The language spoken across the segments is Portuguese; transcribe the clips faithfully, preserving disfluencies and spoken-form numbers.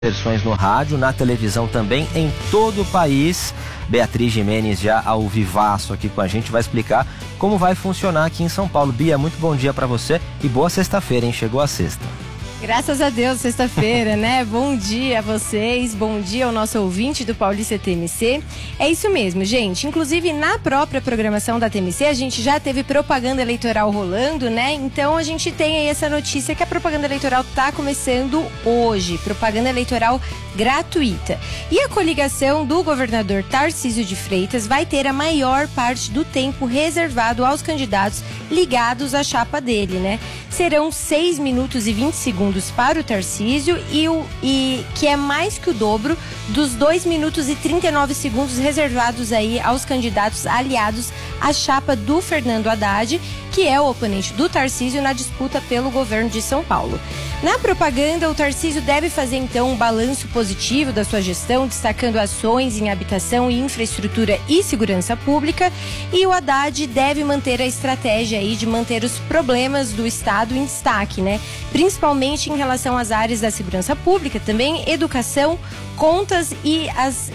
versões no rádio, na televisão também, em todo o país. Beatriz Gimenez já ao vivaço aqui com a gente vai explicar como vai funcionar aqui em São Paulo. Bia, muito bom dia para você e boa sexta-feira, hein? Chegou a sexta. Graças a Deus, sexta-feira, né? Bom dia a vocês, bom dia ao nosso ouvinte do Paulista T M C. É isso mesmo, gente. Inclusive, na própria programação da T M C, a gente já teve propaganda eleitoral rolando, né? Então, a gente tem aí essa notícia que a propaganda eleitoral tá começando hoje. Propaganda eleitoral gratuita. E a coligação do governador Tarcísio de Freitas vai ter a maior parte do tempo reservado aos candidatos ligados à chapa dele, né? Serão seis minutos e vinte segundos para o Tarcísio e, o, e que é mais que o dobro dos dois minutos e trinta e nove segundos reservados aí aos candidatos aliados à chapa do Fernando Haddad, que é o oponente do Tarcísio na disputa pelo governo de São Paulo. Na propaganda, o Tarcísio deve fazer então um balanço positivo da sua gestão, destacando ações em habitação e infraestrutura e segurança pública, e o Haddad deve manter a estratégia aí de manter os problemas do Estado em destaque, né? Principalmente em relação às áreas da segurança pública, também educação, contas e as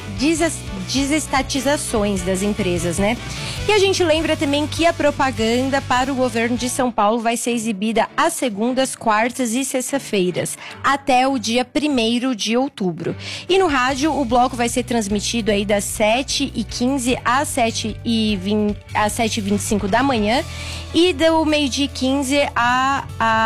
desestatizações das empresas, né? E a gente lembra também que a propaganda para o governo de São Paulo vai ser exibida às segundas, quartas e sexta-feiras, até o dia primeiro de outubro. E no rádio, o bloco vai ser transmitido aí das sete e quinze às sete e vinte, às sete e vinte e cinco da manhã e do meio-dia e quinze a,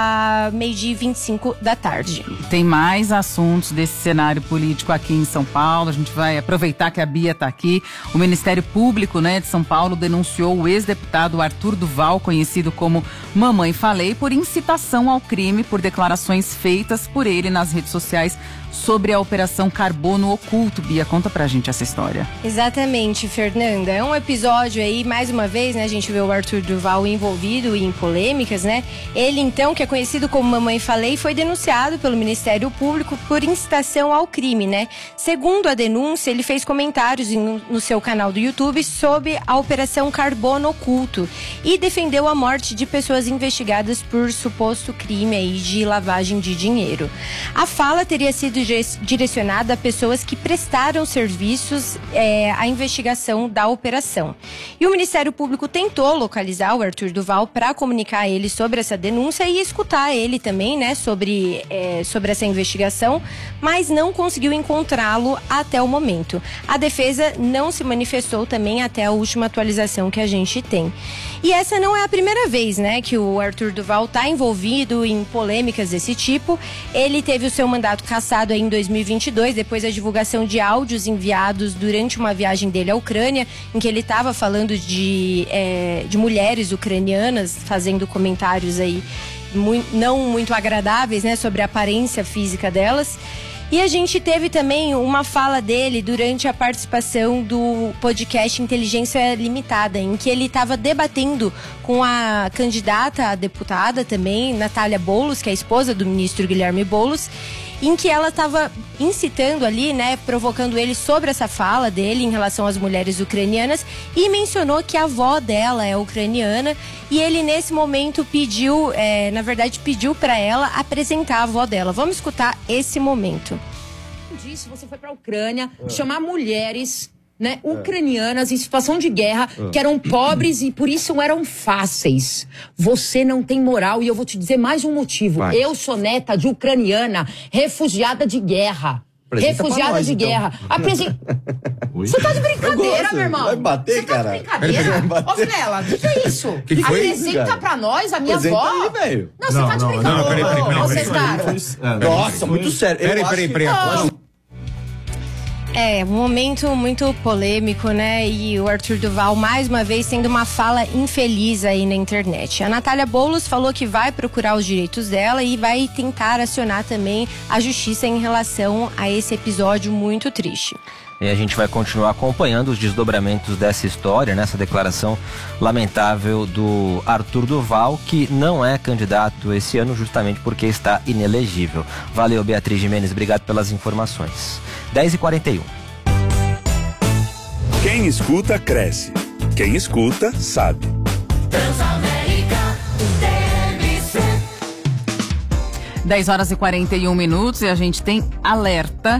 a meio-dia e vinte e cinco da tarde. Tem mais assuntos desse cenário político aqui em São Paulo. A gente vai aproveitar que a Bia está aqui. O Ministério Público, né, de São Paulo denunciou o ex-deputado Arthur Duval, conhecido como Mamãe Falei, por incitação ao crime por declarações feitas por ele nas redes sociais sobre a Operação Carbono Oculto. Bia, conta pra gente essa história. Exatamente, Fernanda. É um episódio aí, mais uma vez, né, a gente vê o Arthur Duval envolvido em polêmicas, né? Ele, então, que é conhecido como Mamãe Falei, foi denunciado pelo Ministério Público por incitação ao crime, né? Segundo a denúncia, ele fez comentários no seu canal do YouTube sobre a Operação Carbono Oculto e defendeu a morte de pessoas investigadas por suposto crime aí de lavagem de dinheiro. A fala teria sido direcionada a pessoas que prestaram serviços é, à investigação da operação. E o Ministério Público tentou localizar o Arthur Duval para comunicar a ele sobre essa denúncia e escutar ele também, né, sobre, é, sobre essa investigação, mas não conseguiu encontrá-lo até o momento. A defesa não se manifestou também até a última atualização que a gente tem. E essa não é a primeira vez, né, que o Arthur Duval está envolvido em polêmicas desse tipo. Ele teve o seu mandato cassado em dois mil e vinte e dois, depois da divulgação de áudios enviados durante uma viagem dele à Ucrânia, em que ele estava falando de, é, de mulheres ucranianas, fazendo comentários aí muito, não muito agradáveis, né, sobre a aparência física delas. E a gente teve também uma fala dele durante a participação do podcast Inteligência Limitada, em que ele estava debatendo com a candidata a deputada também, Natália Boulos, que é a esposa do ministro Guilherme Boulos, em que ela estava incitando ali, né, provocando ele sobre essa fala dele em relação às mulheres ucranianas e mencionou que a avó dela é ucraniana e ele nesse momento pediu, é, na verdade pediu para ela apresentar a avó dela. Vamos escutar esse momento. Disso, você foi para a Ucrânia é. chamar mulheres, né, ucranianas em situação de guerra, que eram pobres e por isso eram fáceis. Você não tem moral e eu vou te dizer mais um motivo. Vai. Eu sou neta de ucraniana, refugiada de guerra. Apresenta refugiada nós, de então. guerra. Apresen... Você tá de brincadeira, meu irmão? Vai bater, Você cara. Tá de brincadeira? Ô, Vilela, o que, que é isso? Que que Apresenta isso, pra nós, a minha Apresenta avó. Aí, velho. Não, você não, tá de brincadeira. Não, peraí, peraí, peraí. Vocês, cara. Nossa, muito sério. Peraí, peraí, peraí. É, um momento muito polêmico, né? E o Arthur Duval, mais uma vez, tendo uma fala infeliz aí na internet. A Natália Boulos falou que vai procurar os direitos dela e vai tentar acionar também a justiça em relação a esse episódio muito triste. E a gente vai continuar acompanhando os desdobramentos dessa história, nessa declaração lamentável do Arthur Duval, que não é candidato esse ano justamente porque está inelegível. Valeu, Beatriz Gimenez, obrigado pelas informações. dez e quarenta e um. Quem escuta, cresce. Quem escuta, sabe. dez horas e quarenta e um minutos e a gente tem alerta